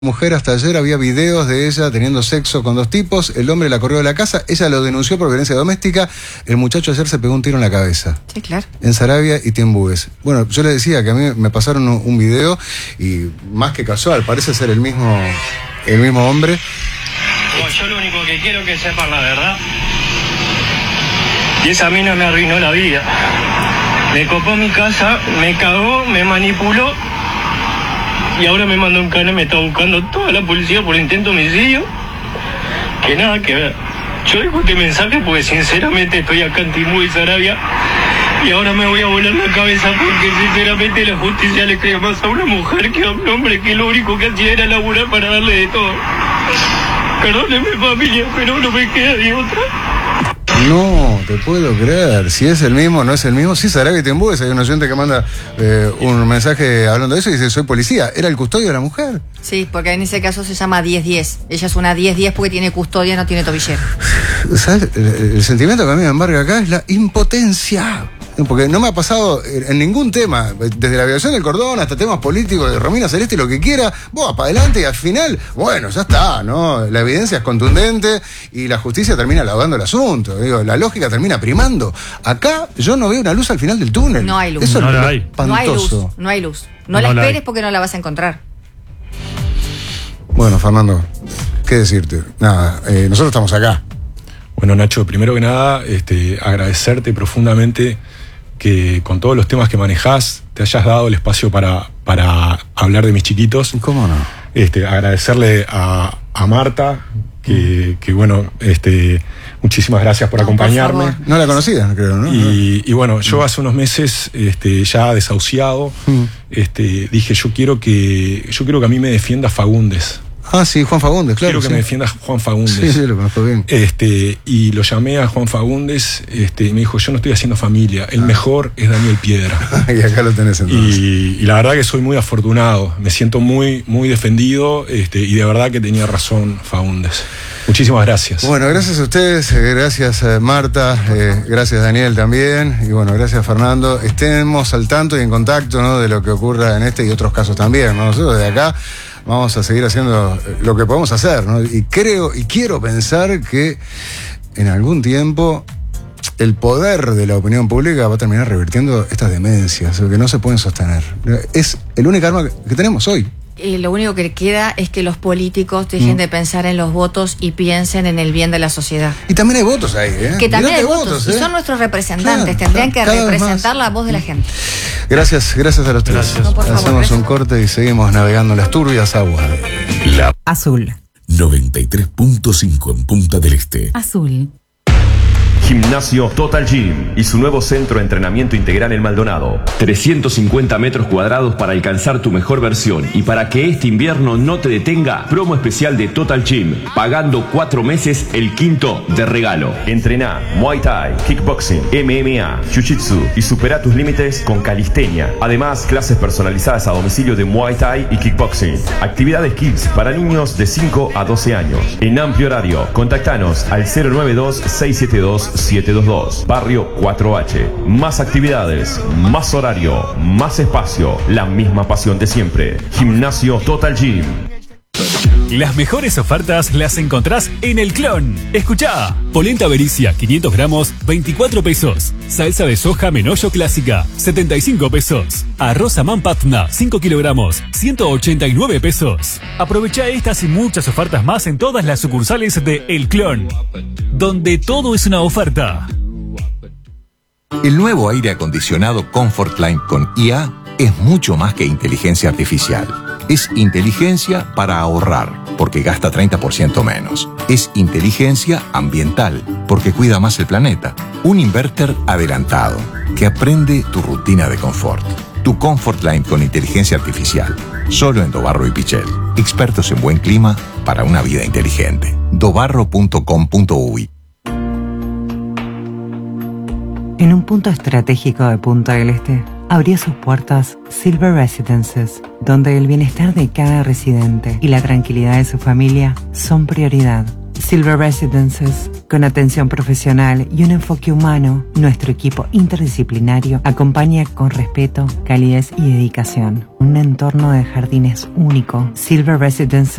Mujer hasta ayer había videos de ella teniendo sexo con 2 tipos, el hombre la corrió de la casa, ella lo denunció por violencia doméstica, el muchacho ayer se pegó un tiro en la cabeza. Sí, claro. En Sarabia y Tiembúes. Bueno, yo le decía que a mí me pasaron un video y más que casual, parece ser el mismo hombre. Bueno, yo lo único que quiero es que sepan la verdad. Y esa mina me arruinó la vida. Me copó mi casa, me cagó, me manipuló. Y ahora me manda un cana, me está buscando toda la policía por intento de homicidio. Que nada que ver. Yo dejo este mensaje porque sinceramente estoy acá en Timbúes y Sarabia. Y ahora me voy a volar la cabeza porque sinceramente la justicia le cree más a una mujer que a un hombre que lo único que hacía era laburar para darle de todo. Perdóneme familia, pero no me queda de otra. No, te puedo creer. Si es el mismo, no es el mismo. Sí, Sarabia y Tiembúes. Hay un oyente que manda un mensaje hablando de eso y dice, soy policía. Era el custodio de la mujer. Sí, porque en ese caso se llama 10-10. Ella es una 10-10 porque tiene custodia, no tiene tobillero. ¿Sabes? El sentimiento que a mí me embarga acá es la impotencia. Porque no me ha pasado en ningún tema, desde la violación del cordón hasta temas políticos de Romina Celeste, lo que quiera, vos para adelante y al final, bueno, ya está, ¿no? La evidencia es contundente y la justicia termina laudando el asunto. Digo, la lógica termina primando. Acá yo no veo una luz al final del túnel. No hay luz. Eso no es la hay. No hay luz. No hay luz. No la esperes porque no la vas a encontrar. Bueno, Fernando, ¿qué decirte? Nada, nosotros estamos acá. Bueno, Nacho, primero que nada, agradecerte profundamente que con todos los temas que manejás te hayas dado el espacio para hablar de mis chiquitos. ¿Cómo no? Agradecerle a Marta, que bueno, muchísimas gracias por acompañarme. Por no la conocía, creo, ¿no? Y bueno, yo hace unos meses, ya desahuciado, dije, yo quiero que a mí me defienda Fagundes. Ah, sí, Juan Fagundes, claro. Quiero que me defienda Juan Fagundes. Sí, lo conozco bien. Y lo llamé a Juan Fagundes, y me dijo, yo no estoy haciendo familia, el mejor es Daniel Piedra. Y acá lo tenés entonces. Y la verdad que soy muy afortunado, me siento muy, muy defendido, y de verdad que tenía razón Fagundes. Muchísimas gracias. Bueno, gracias a ustedes, gracias Marta, gracias Daniel también, y bueno, gracias Fernando. Estemos al tanto y en contacto, ¿no?, de lo que ocurra en este y otros casos también, ¿no? Nosotros desde acá vamos a seguir haciendo lo que podemos hacer, ¿no? Y creo y quiero pensar que en algún tiempo el poder de la opinión pública va a terminar revirtiendo estas demencias, que no se pueden sostener. Es el único arma que tenemos hoy. Lo único que queda es que los políticos dejen de pensar en los votos y piensen en el bien de la sociedad. Y también hay votos ahí, ¿eh? Que también hay votos, y son nuestros representantes, tendrían que representar la voz de la gente. Gracias a los tres. No, por favor, hacemos un corte y seguimos navegando en las turbias aguas. La Azul 93.5 en Punta del Este. Azul. Gimnasio Total Gym y su nuevo centro de entrenamiento integral en Maldonado. 350 metros cuadrados para alcanzar tu mejor versión. Y para que este invierno no te detenga, promo especial de Total Gym. Pagando 4 meses, el 5º de regalo. Entrená Muay Thai, Kickboxing, MMA, Jiu-Jitsu y supera tus límites con calistenia. Además, clases personalizadas a domicilio de Muay Thai y Kickboxing. Actividades Kids para niños de 5 a 12 años. En amplio horario. Contactanos al 092-672-722. Barrio 4H. Más actividades, más horario, más espacio. La misma pasión de siempre. Gimnasio Total Gym. Las mejores ofertas las encontrás en El Clon. Escuchá. Polenta Bericia, 500 gramos, 24 pesos. Salsa de soja Menollo clásica, 75 pesos. Arroz Amán Patna, 5 kilogramos, 189 pesos. Aprovechá estas y muchas ofertas más en todas las sucursales de El Clon, donde todo es una oferta. El nuevo aire acondicionado Comfortline con IA es mucho más que inteligencia artificial. Es inteligencia para ahorrar, porque gasta 30% menos. Es inteligencia ambiental, porque cuida más el planeta. Un inverter adelantado, que aprende tu rutina de confort. Tu Comfortline con inteligencia artificial. Solo en Dobarro y Pichel. Expertos en buen clima para una vida inteligente. dobarro.com.uy. En un punto estratégico de Punta del Este, abrió sus puertas Silver Residences, donde el bienestar de cada residente y la tranquilidad de su familia son prioridad. Silver Residences, con atención profesional y un enfoque humano, nuestro equipo interdisciplinario acompaña con respeto, calidez y dedicación. Un entorno de jardines único. Silver Residences